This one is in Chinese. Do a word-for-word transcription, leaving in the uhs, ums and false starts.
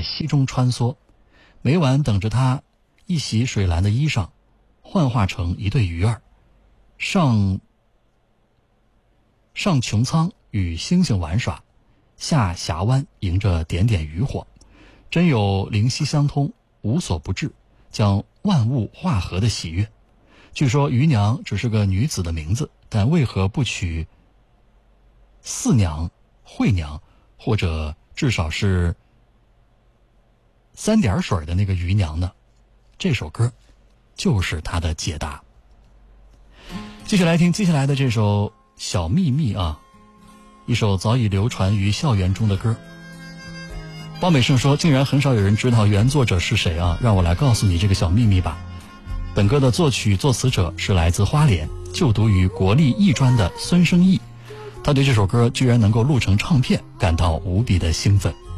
溪中穿梭，每晚等着他一袭水蓝的衣裳幻化成一对鱼儿，上上穹苍与星星玩耍，下峡湾迎着点点渔火，真有灵犀相通，无所不至，将万物化合的喜悦。据说渔娘只是个女子的名字，但为何不取四娘、惠娘，或者至少是三点水的那个渔娘呢？这首歌就是它的解答。继续来听接下来的这首《小秘密》啊，一首早已流传于校园中的歌。包美胜说，竟然很少有人知道原作者是谁啊，让我来告诉你这个小秘密吧。本歌的作曲作词者是来自花莲就读于国立艺专的孙生义，他对这首歌居然能够录成唱片感到无比的兴奋。